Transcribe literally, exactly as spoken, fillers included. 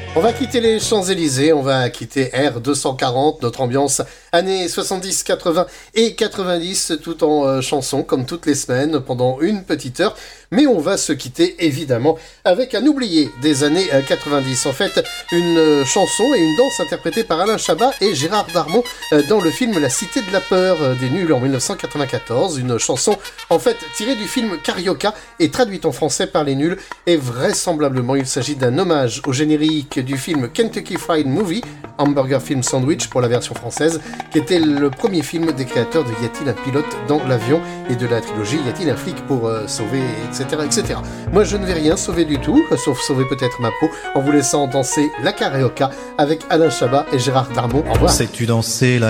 On va quitter les Champs-Élysées, on va quitter R deux cent quarante, notre ambiance années soixante-dix, quatre-vingts et quatre-vingt-dix, tout en euh, chansons, comme toutes les semaines, pendant une petite heure. Mais on va se quitter, évidemment, avec un oublié des années euh, quatre-vingt-dix. En fait, une euh, chanson et une danse interprétée par Alain Chabat et Gérard Darmon euh, dans le film La Cité de la Peur euh, des Nuls en dix-neuf cent quatre-vingt-quatorze. Une chanson, en fait, tirée du film Carioca et traduite en français par les Nuls. Et vraisemblablement, il s'agit d'un hommage au générique du film Kentucky Fried Movie, Hamburger Film Sandwich pour la version française, qui était le premier film des créateurs de Y a-t-il un pilote dans l'avion et de la trilogie Y a-t-il un flic pour euh, sauver, et cetera, et cetera. Moi, je ne vais rien sauver du tout, sauf sauver peut-être ma peau, en vous laissant danser la Carioca avec Alain Chabat et Gérard Darmon. Au revoir. Sais-tu danser la